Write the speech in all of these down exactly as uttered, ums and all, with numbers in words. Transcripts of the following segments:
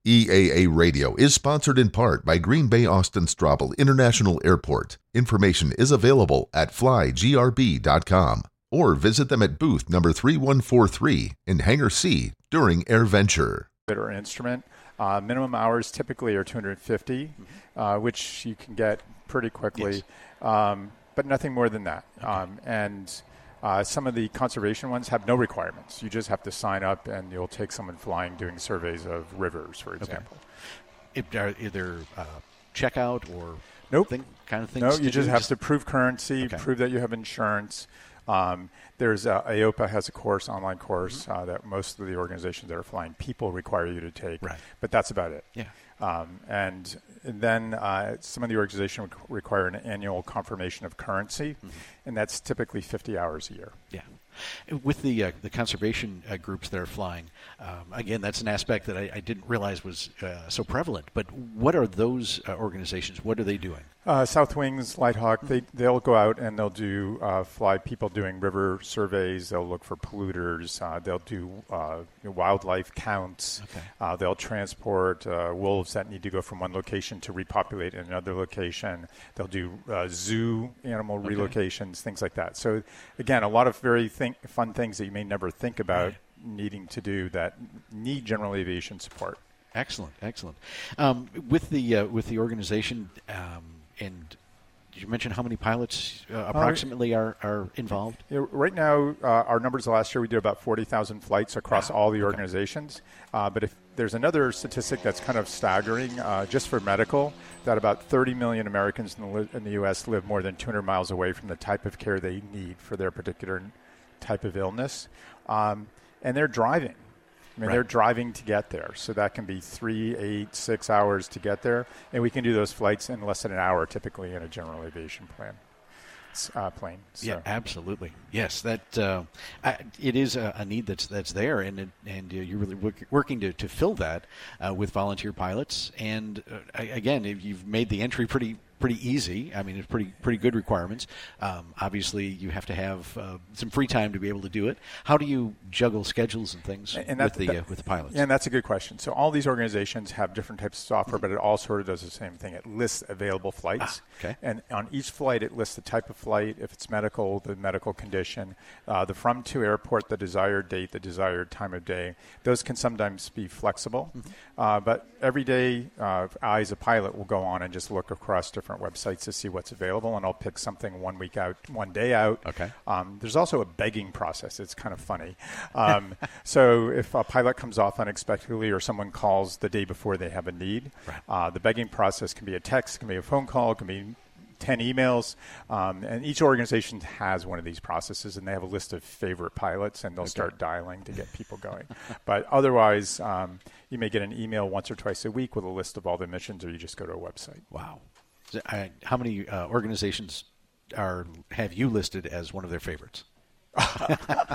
E A A Radio is sponsored in part by Green Bay Austin Straubel International Airport. Information is available at fly g r b dot com or visit them at booth number three one four three in Hangar C during AirVenture. Or instrument. Uh, minimum hours typically are two hundred fifty, mm-hmm. uh, which you can get pretty quickly, yes. um, but nothing more than that. Okay. Um, and uh, some of the conservation ones have no requirements. You just have to sign up, and you'll take someone flying doing surveys of rivers, for example. Okay. If, are, are there uh, checkout or nope. thing, kind of things? No, you just do? have just... to prove currency, okay. prove that you have insurance. Um, there's uh, A O P A has a course, online course, mm-hmm. uh, that most of the organizations that are flying people require you to take. Right. But that's about it. Yeah. Um, and, and then uh, some of the organizations require an annual confirmation of currency, mm-hmm. and that's typically fifty hours a year. Yeah. With the uh, the conservation uh, groups that are flying, um, again, that's an aspect that I, I didn't realize was uh, so prevalent. But what are those uh, organizations? What are they doing? Uh, South Wings, Lighthawk, they, they'll go out and they'll do uh, fly people doing river surveys. They'll look for polluters. Uh, they'll do uh, wildlife counts. Okay. Uh, they'll transport uh, wolves that need to go from one location to repopulate in another location. They'll do uh, zoo animal okay. relocations, things like that. So, again, a lot of very think, fun things that you may never think about right. needing to do that need general aviation support. Excellent, excellent. Um, with the uh, with the organization, um, and did you mention how many pilots uh, approximately uh, are, are involved? Yeah, right now, uh, our numbers last year, we did about forty thousand flights across wow. all the organizations. Okay. Uh, but if there's another statistic that's kind of staggering, uh, just for medical, that about thirty million Americans in the, li- in the U S live more than two hundred miles away from the type of care they need for their particular type of illness. Um, and they're driving. I mean, right. they're driving to get there. So that can be three, eight, six hours to get there. And we can do those flights in less than an hour, typically in a general aviation plan. Uh, plane. So. Yeah, absolutely. Yes, that uh, I, it is a, a need that's that's there, and it, and uh, you're really work, working to, to fill that uh, with volunteer pilots. And uh, again, you've made the entry pretty pretty easy. I mean, it's pretty pretty good requirements. Um, obviously, you have to have uh, some free time to be able to do it. How do you juggle schedules and things and with the that, uh, with the pilots? Yeah, and that's a good question. So all these organizations have different types of software, mm-hmm. but it all sort of does the same thing. It lists available flights, ah, okay. and on each flight, it lists the type of flight. If it's medical, the medical condition, uh, the from to airport, the desired date, the desired time of day. Those can sometimes be flexible, mm-hmm. uh, but every day, uh, I as a pilot will go on and just look across different websites to see what's available, and I'll pick something one week out, one day out. Okay. Um, there's also a begging process. It's kind of funny. Um, so if a pilot comes off unexpectedly or someone calls the day before they have a need, right. uh, the begging process can be a text, can be a phone call, can be ten emails, um, and each organization has one of these processes, and they have a list of favorite pilots, and they'll okay. start dialing to get people going. But otherwise, um, you may get an email once or twice a week with a list of all the missions, or you just go to a website. Wow. I, how many uh, organizations are have you listed as one of their favorites? I'm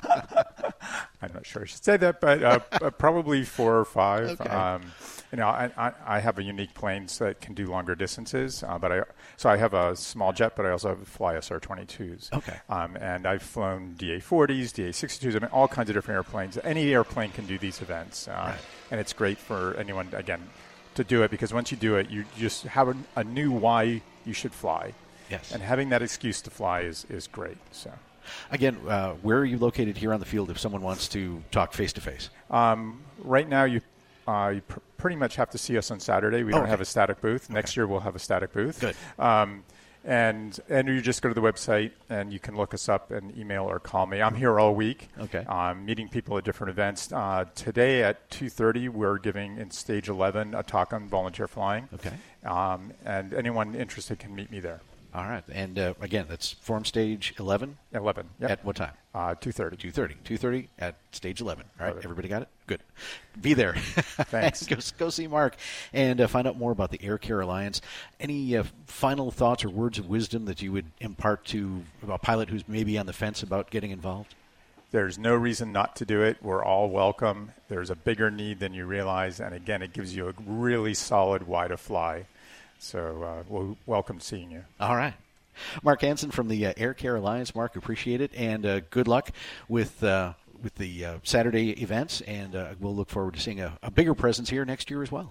not sure I should say that, but uh, probably four or five. Okay. Um, you know, I, I, I have a unique planes that can do longer distances, uh, but I so I have a small jet, but I also have fly S R twenty-twos. Okay. Um, and I've flown D A forties, D A sixty-twos. I mean, all kinds of different airplanes. Any airplane can do these events, uh, right. and it's great for anyone again to do it, because once you do it, you just have a, a new why you should fly. Yes. And having that excuse to fly is, is great. So, again, uh, where are you located here on the field if someone wants to talk face-to-face? Um, right now, you, uh, you pr- pretty much have to see us on Saturday. We oh, don't okay. have a static booth. Next okay. year, we'll have a static booth. Good. Um, And and you just go to the website and you can look us up and email or call me. I'm here all week. Okay. Um, meeting people at different events. Uh, today at two thirty, we're giving in Stage eleven a talk on volunteer flying. Okay. Um, and anyone interested can meet me there. All right. And uh, again, that's Forum Stage eleven? eleven, yep. At what time? Uh, two thirty. two thirty. two thirty at Stage eleven. All right. Got it. Everybody got it? Good. Be there. Thanks. go, go see Mark and uh, find out more about the Air Care Alliance. Any uh, final thoughts or words of wisdom that you would impart to a pilot who's maybe on the fence about getting involved? There's no reason not to do it. We're all welcome. There's a bigger need than you realize. And again, it gives you a really solid why to fly. So uh, we'll welcome seeing you. All right. Mark Hansen from the uh, Air Care Alliance. Mark, appreciate it. And uh, good luck with uh, with the uh, Saturday events. And uh, we'll look forward to seeing a, a bigger presence here next year as well.